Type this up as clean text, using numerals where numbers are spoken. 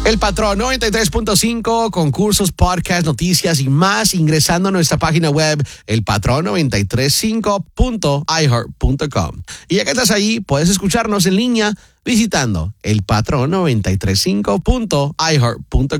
El Patrón 93.5, concursos, podcasts, noticias y más ingresando a nuestra página web, elpatrón935.iheart.com. Y ya que estás ahí, puedes escucharnos en línea visitando elpatrón935.iheart.com.